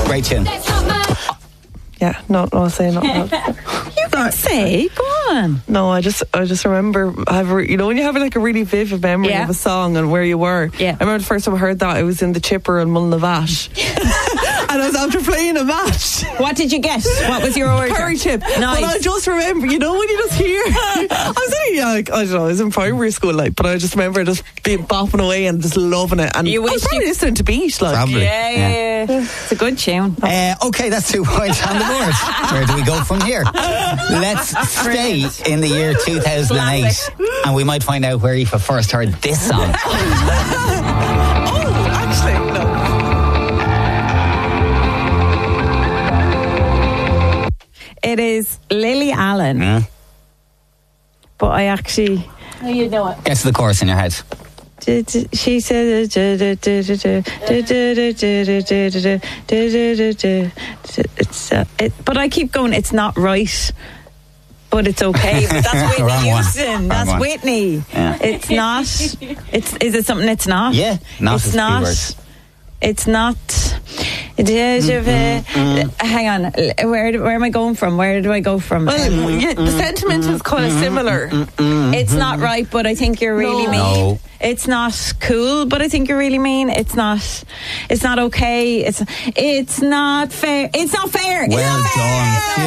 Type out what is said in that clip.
Great tune. Yeah, no, I'll say not. You can say, go on. No, I just remember, you know when you have like a really vivid memory of a song and where you were. Yeah. I remember the first time I heard that, I was in the Chipper in Mullinavash. And I was after playing a match. What did you get? What was your order? Curry chip. Nice. But I just remember, you know when you just hear, I was only like, I don't know, I was in primary school, like, but I just remember just being bopping away and just loving it. And I was probably listening to Beat, like. Probably. Yeah. It's a good tune. Okay, that's 2 points on the board. Where do we go from here? Let's stay in the year 2008 and we might find out where Aoife first heard this song. Actually, no. It is Lily Allen. But I actually... Oh, you know it. Guess the chorus in your head. She said, but I keep going, it's not right, but it's okay. But that's Whitney Houston. That's one. Whitney. Yeah. It's not. Is it something it's not? Yeah, not it's as not. keywords. It's not. Hang on. Where am I going from? Where do I go from? Well, the sentiment is kind of similar. It's not right, but I think you're really mean. No. It's not cool, but I think you're really mean. It's not okay. It's not fair. It's not fair. Well done.